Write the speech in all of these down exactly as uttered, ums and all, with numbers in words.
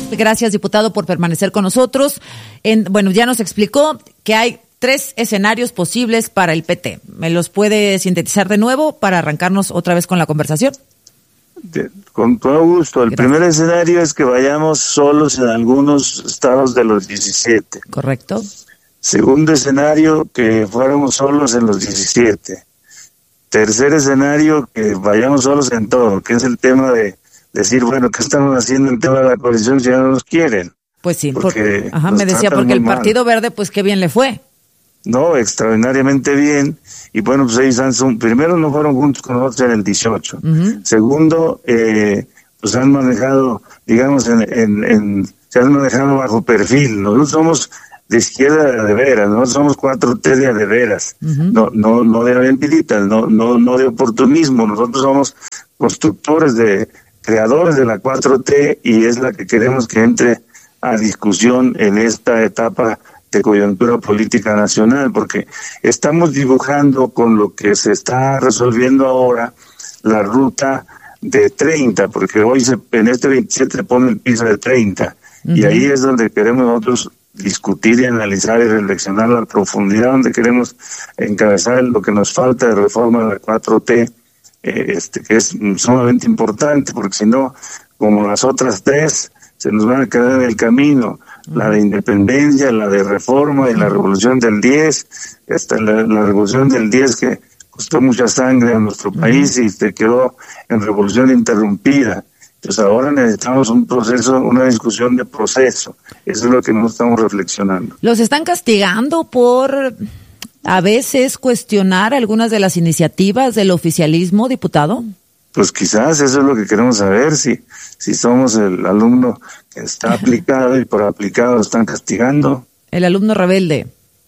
Gracias, diputado, por permanecer con nosotros. En, bueno, ya nos explicó que hay tres escenarios posibles para el P T. ¿Me los puede sintetizar de nuevo para arrancarnos otra vez con la conversación? De, con todo gusto. El Gracias. Primer escenario es que vayamos solos en algunos estados de los diecisiete. Correcto. Segundo escenario, que fuéramos solos en los diecisiete. Tercer escenario, que vayamos solos en todo, que es el tema de decir, bueno, ¿qué estamos haciendo en el tema de la coalición si ya no nos quieren? Pues sí, porque, por, ajá, me decía, porque el Partido mal. Verde, pues qué bien le fue. No, extraordinariamente bien. Y bueno, pues ellos han, son, primero no fueron juntos con nosotros en el dieciocho. Uh-huh. Segundo, eh, pues han manejado, digamos, en, en, en, se han manejado bajo perfil. Nosotros somos de izquierda de veras, nosotros somos cuatro T de de veras, uh-huh. no, no, no de aventuritas, no, no, no de oportunismo. Nosotros somos constructores de, creadores de la cuatro T y es la que queremos que entre a discusión en esta etapa de coyuntura política nacional, porque estamos dibujando con lo que se está resolviendo ahora la ruta de treinta, porque hoy se, en este veintisiete se pone el piso de treinta, uh-huh. y ahí es donde queremos nosotros discutir y analizar y reflexionar la profundidad, donde queremos encabezar lo que nos falta de reforma de la cuatro T, eh, este que es sumamente importante, porque si no, como las otras tres, se nos van a quedar en el camino. La de independencia, la de reforma y la revolución del diez, esta, la, la revolución del diez que costó mucha sangre a nuestro país y se quedó en revolución interrumpida. Entonces ahora necesitamos un proceso, una discusión de proceso. Eso es lo que nos estamos reflexionando. ¿Los están castigando por a veces cuestionar algunas de las iniciativas del oficialismo, diputado? Pues quizás eso es lo que queremos saber, si, si somos el alumno que está aplicado y por aplicado lo están castigando. El alumno rebelde.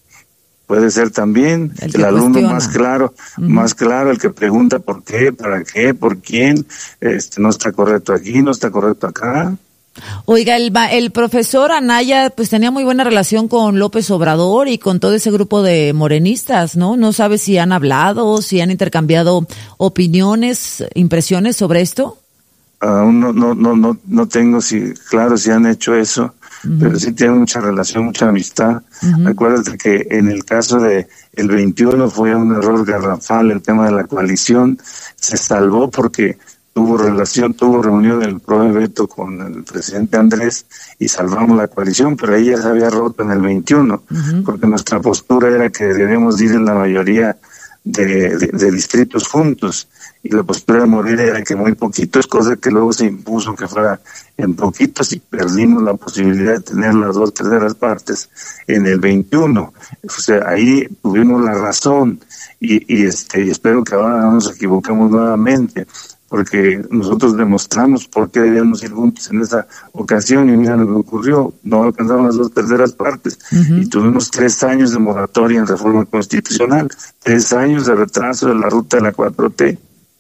Puede ser también el, el alumno cuestiona. más claro, uh-huh. más claro, el que pregunta por qué, para qué, por quién, este no está correcto aquí, no está correcto acá. Oiga, el, el profesor Anaya pues tenía muy buena relación con López Obrador y con todo ese grupo de morenistas, ¿no? No sabe si han hablado, si han intercambiado opiniones, impresiones sobre esto. Aún no, no, no, no, no tengo si claro si han hecho eso, uh-huh. pero sí tienen mucha relación, mucha amistad. Uh-huh. Acuérdate que en el caso de el veintiuno fue un error garrafal el tema de la coalición, se salvó porque tuvo relación, tuvo reunión del profe Beto con el presidente Andrés y salvamos la coalición, pero ahí ya se había roto en el veintiuno, uh-huh. porque nuestra postura era que debemos ir en la mayoría de, de, de distritos juntos, y la postura de Moreira era que muy poquitos, cosa que luego se impuso que fuera en poquitos y perdimos la posibilidad de tener las dos terceras partes en el veintiuno. O sea, ahí tuvimos la razón y, y este y espero que ahora no nos equivoquemos nuevamente, porque nosotros demostramos por qué debíamos ir juntos en esa ocasión y mira lo que ocurrió, no alcanzamos las dos terceras partes uh-huh. y tuvimos tres años de moratoria en reforma constitucional, tres años de retraso de la ruta de la cuatro T.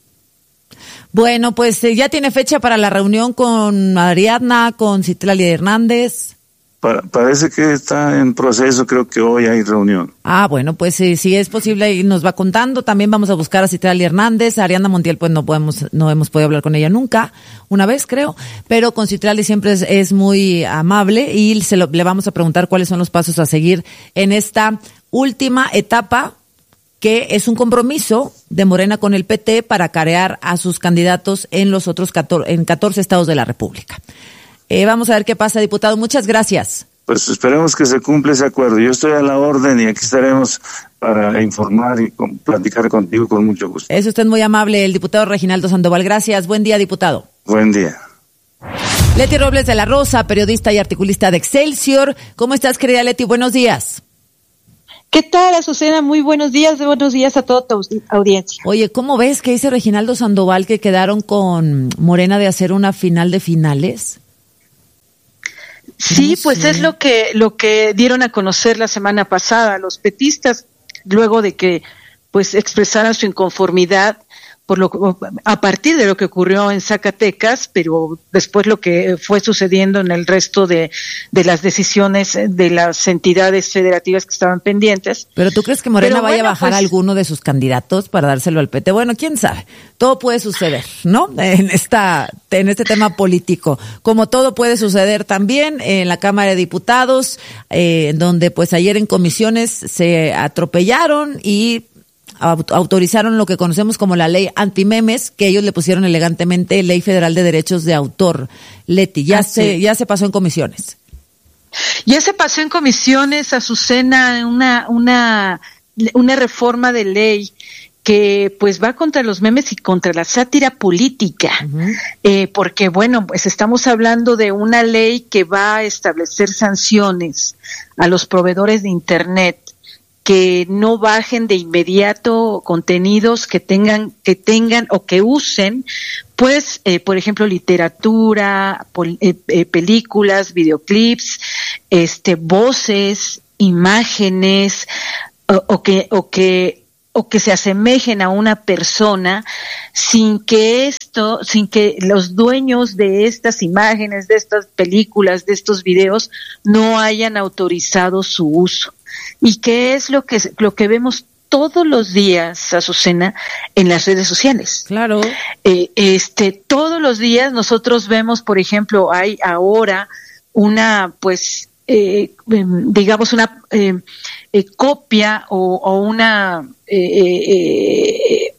Bueno, pues eh, ya tiene fecha para la reunión con Ariadna, con Citlali Hernández. Pa- parece que está en proceso, creo que hoy hay reunión. Ah, bueno, pues eh, si es posible y nos va contando, también vamos a buscar a Citlali Hernández, a Ariadna Montiel pues no podemos, no hemos podido hablar con ella nunca, una vez creo, pero con Citlali siempre es, es muy amable y se lo, le vamos a preguntar cuáles son los pasos a seguir en esta última etapa, que es un compromiso de Morena con el P T para carear a sus candidatos en los otros catorce, en catorce estados de la República. Eh, vamos a ver qué pasa, diputado. Muchas gracias. Pues esperemos que se cumpla ese acuerdo. Yo estoy a la orden y aquí estaremos para informar y con, platicar contigo con mucho gusto. Es usted muy amable, el diputado Reginaldo Sandoval. Gracias. Buen día, diputado. Buen día. Leti Robles de la Rosa, periodista y articulista de Excelsior. ¿Cómo estás, querida Leti? Buenos días. ¿Qué tal, Azucena? Muy buenos días, buenos días a toda tu audiencia. Oye, ¿cómo ves que dice Reginaldo Sandoval que quedaron con Morena de hacer una final de finales? Sí, no pues sé. es lo que lo que dieron a conocer la semana pasada los petistas, luego de que pues expresaran su inconformidad por lo a partir de lo que ocurrió en Zacatecas, pero después lo que fue sucediendo en el resto de, de las decisiones de las entidades federativas que estaban pendientes. ¿Pero tú crees que Morena pero vaya bueno, a bajar pues, alguno de sus candidatos para dárselo al P T? Bueno, quién sabe. Todo puede suceder, ¿no? En esta, en este tema político. Como todo puede suceder también en la Cámara de Diputados, eh, donde pues ayer en comisiones se atropellaron y autorizaron lo que conocemos como la ley antimemes, que ellos le pusieron elegantemente Ley Federal de Derechos de Autor. Leti, ya Así. se ya se pasó en comisiones. Ya se pasó en comisiones, Azucena, una una una reforma de ley que pues va contra los memes y contra la sátira política, uh-huh. eh, porque bueno, pues estamos hablando de una ley que va a establecer sanciones a los proveedores de Internet que no bajen de inmediato contenidos que tengan que tengan o que usen pues eh, por ejemplo literatura, pol, eh, eh, películas, videoclips, este voces, imágenes o, o que o que o que se asemejen a una persona sin que esto, sin que los dueños de estas imágenes, de estas películas, de estos videos no hayan autorizado su uso. ¿Y qué es lo que lo que vemos todos los días, Azucena, en las redes sociales? Claro. Eh, este, todos los días nosotros vemos, por ejemplo, hay ahora una, pues, eh, digamos una eh, eh, copia o, o una eh, eh,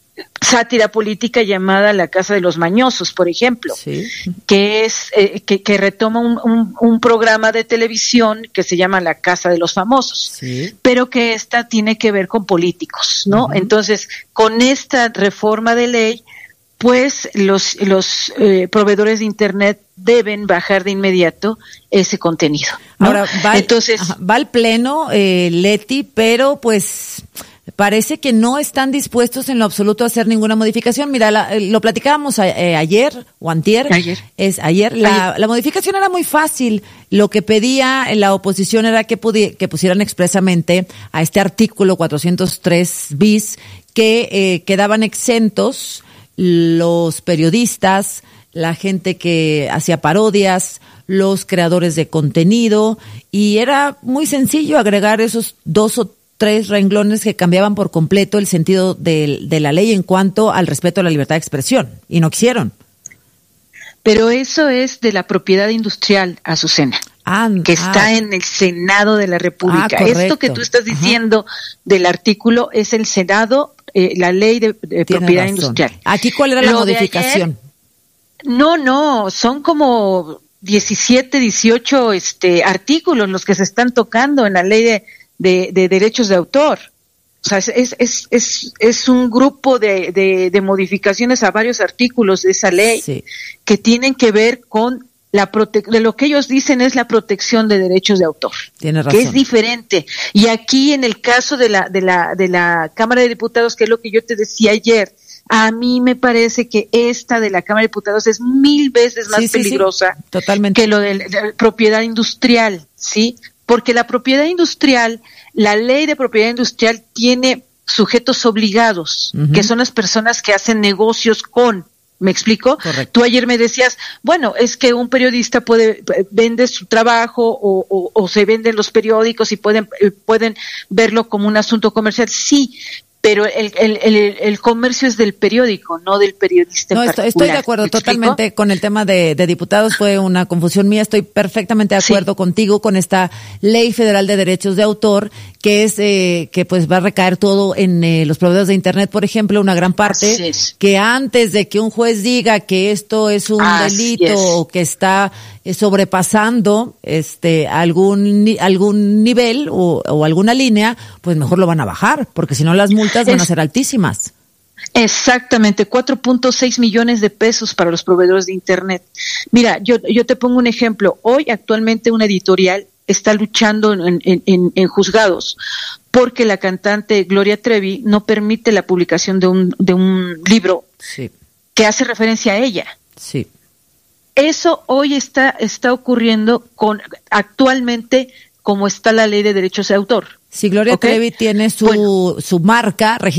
sátira política llamada La Casa de los Mañosos, por ejemplo, sí. que es eh, que, que retoma un, un, un programa de televisión que se llama La Casa de los Famosos, sí. pero que esta tiene que ver con políticos, ¿no? Uh-huh. Entonces, con esta reforma de ley, pues los los eh, proveedores de Internet deben bajar de inmediato ese contenido, ¿no? Ahora va, entonces ajá, va al pleno, eh, Leti, pero pues parece que no están dispuestos en lo absoluto a hacer ninguna modificación. Mira, la, lo platicábamos a, eh, ayer o antier. Ayer. Es ayer. La, ayer. La modificación era muy fácil. Lo que pedía la oposición era que, pudi- que pusieran expresamente a este artículo cuatrocientos tres bis que eh, quedaban exentos los periodistas, la gente que hacía parodias, los creadores de contenido, y era muy sencillo agregar esos dos o tres renglones que cambiaban por completo el sentido de, de la ley en cuanto al respeto a la libertad de expresión, y no quisieron. Pero eso es de la propiedad industrial, Azucena, ah, que está ah, en el Senado de la República. Ah, Esto que tú estás diciendo, ajá, del artículo es el Senado, eh, la ley de, de propiedad razón. Industrial. ¿Aquí cuál era la Lo modificación? Ayer, no, no, son como diecisiete, dieciocho este, artículos los que se están tocando en la ley de, de, de derechos de autor. O sea, es, es, es, es un grupo de, de, de modificaciones a varios artículos de esa ley, sí, que tienen que ver con la prote- de lo que ellos dicen es la protección de derechos de autor. Tiene razón. Que es diferente. Y aquí en el caso de la, de la, de la Cámara de Diputados, que es lo que yo te decía ayer, a mí me parece que esta de la Cámara de Diputados es mil veces más sí, peligrosa sí, sí. Totalmente. Que lo de la propiedad industrial, ¿sí? Porque la propiedad industrial, la ley de propiedad industrial tiene sujetos obligados, uh-huh, que son las personas que hacen negocios con. ¿Me explico? Correcto. Tú ayer me decías, bueno, es que un periodista puede vende su trabajo o, o, o se venden los periódicos y pueden pueden verlo como un asunto comercial. Sí, pero el, el, el, el comercio es del periódico, no del periodista no, en particular. Estoy de acuerdo totalmente explico? Con el tema de, de diputados, fue una confusión mía, estoy perfectamente de acuerdo sí. contigo con esta Ley Federal de Derechos de Autor, que es, eh, que pues va a recaer todo en eh, los proveedores de Internet, por ejemplo, una gran parte, que antes de que un juez diga que esto es un Así delito es. o que está eh, sobrepasando este algún ni, algún nivel o, o alguna línea, pues mejor lo van a bajar, porque si no las multas van a ser altísimas. Exactamente, cuatro punto seis millones de pesos para los proveedores de Internet. Mira, yo, yo te pongo un ejemplo. Hoy actualmente una editorial está luchando en, en, en, en juzgados porque la cantante Gloria Trevi no permite la publicación de un, de un libro sí. que hace referencia a ella. Sí. Eso hoy está, está ocurriendo con actualmente como está la ley de derechos de autor. Si Gloria okay. Trevi tiene su, bueno, su marca registrada.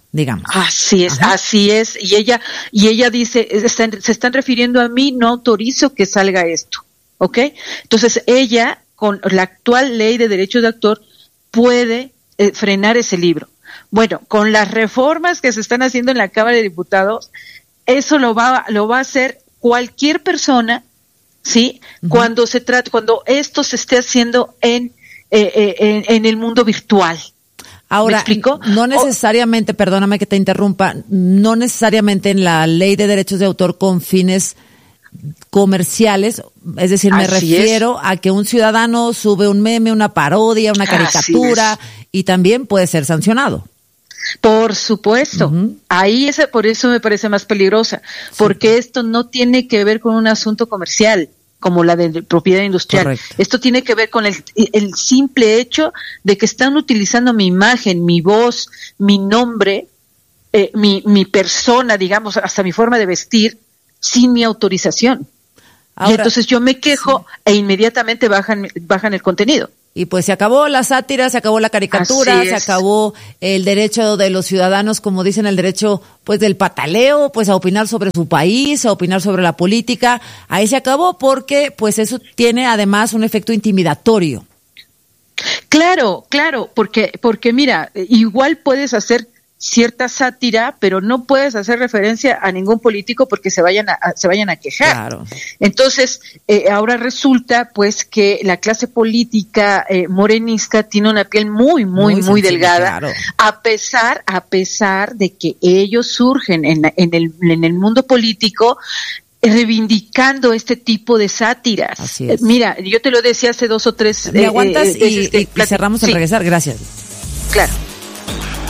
digamos. Así es, Ajá. así es. Y ella, y ella dice, están, se están refiriendo a mí, no autorizo que salga esto, ¿ok? Entonces ella, con la actual ley de derechos de autor, puede eh, frenar ese libro. Bueno, con las reformas que se están haciendo en la Cámara de Diputados, eso lo va, lo va a hacer cualquier persona, ¿sí? Uh-huh. Cuando se trata, cuando esto se esté haciendo en, eh, eh, en, en el mundo virtual. Ahora, no necesariamente, perdóname que te interrumpa, no necesariamente en la ley de derechos de autor con fines comerciales, es decir, me Así refiero es. a que un ciudadano sube un meme, una parodia, una caricatura y también puede ser sancionado. Por supuesto, uh-huh. ahí es, por eso me parece más peligrosa, porque sí. esto no tiene que ver con un asunto comercial como la de propiedad industrial. Correcto. Esto tiene que ver con el, el simple hecho de que están utilizando mi imagen, mi voz, mi nombre, eh, mi, mi persona, digamos, hasta mi forma de vestir, sin mi autorización. Ahora, y entonces yo me quejo sí. e inmediatamente bajan, bajan el contenido. Y pues se acabó la sátira, se acabó la caricatura, se acabó el derecho de los ciudadanos, como dicen, el derecho pues del pataleo, pues a opinar sobre su país, a opinar sobre la política. Ahí se acabó porque pues eso tiene además un efecto intimidatorio. Claro, claro, porque porque mira, igual puedes hacer cierta sátira, pero no puedes hacer referencia a ningún político porque se vayan a, a se vayan a quejar. Claro. Entonces, eh, ahora resulta pues que la clase política eh, morenista tiene una piel muy, muy, muy, muy delgada, claro. a pesar, a pesar de que ellos surgen en, en el, en el mundo político reivindicando este tipo de sátiras. Así es. Eh, mira, yo te lo decía hace dos o tres. ¿Me eh, aguantas eh, y, y, y cerramos al sí. regresar? Gracias. Claro.